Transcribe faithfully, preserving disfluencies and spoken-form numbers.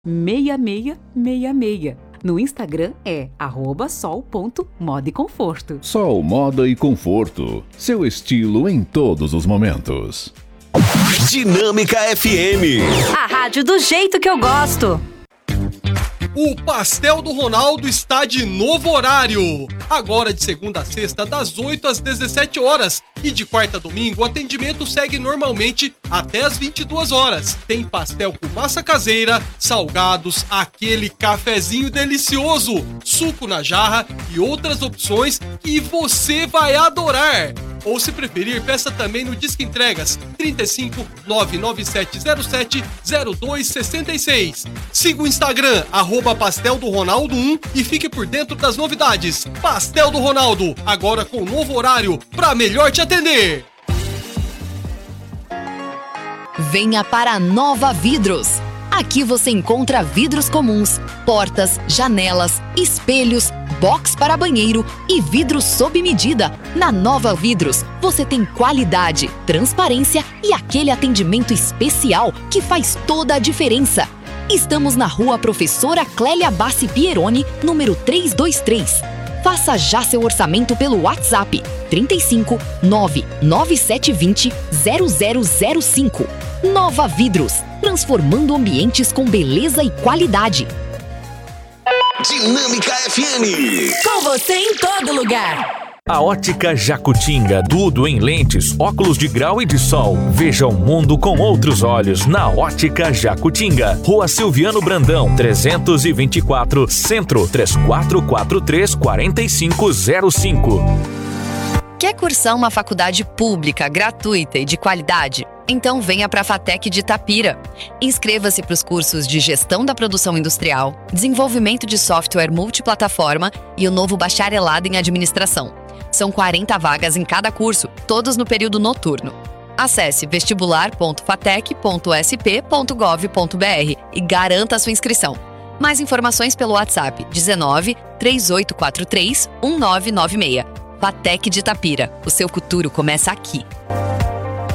seis seis seis seis. No Instagram é arroba sol ponto moda e conforto. Sol, moda e conforto. Seu estilo em todos os momentos. Dinâmica F M. A rádio do jeito que eu gosto. O Pastel do Ronaldo está de novo horário. Agora de segunda a sexta, das oito às dezessete horas. E de quarta a domingo, o atendimento segue normalmente até às vinte e duas horas. Tem pastel com massa caseira, salgados, aquele cafezinho delicioso, suco na jarra e outras opções que você vai adorar. Ou se preferir, peça também no Disque Entregas trinta e cinco, nove nove sete zero sete, zero dois seis seis. Siga o Instagram, arroba Pastel do Ronaldo um e fique por dentro das novidades. Pastel do Ronaldo, agora com novo horário para melhor te atender. Venha para a Nova Vidros. Aqui você encontra vidros comuns, portas, janelas, espelhos, box para banheiro e vidros sob medida. Na Nova Vidros, você tem qualidade, transparência e aquele atendimento especial que faz toda a diferença. Estamos na Rua Professora Clélia Bassi Pieroni, número trezentos e vinte e três. Faça já seu orçamento pelo WhatsApp trinta e cinco, nove nove sete dois zero, zero zero zero cinco. Nova Vidros, transformando ambientes com beleza e qualidade. Dinâmica F M. Com você em todo lugar. A Ótica Jacutinga, tudo em lentes, óculos de grau e de sol. Veja o mundo com outros olhos na Ótica Jacutinga. Rua Silviano Brandão, trezentos e vinte e quatro, Centro, três quatro quatro três, quatro cinco zero cinco. Quer cursar uma faculdade pública, gratuita e de qualidade? Então venha para a FATEC de Itapira. Inscreva-se para os cursos de Gestão da Produção Industrial, Desenvolvimento de Software Multiplataforma e o novo Bacharelado em Administração. São quarenta vagas em cada curso, todos no período noturno. Acesse vestibular ponto fatec ponto s p ponto gov ponto b r e garanta a sua inscrição. Mais informações pelo WhatsApp dezenove, três oito quatro três, um nove nove seis. FATEC de Itapira. O seu futuro começa aqui.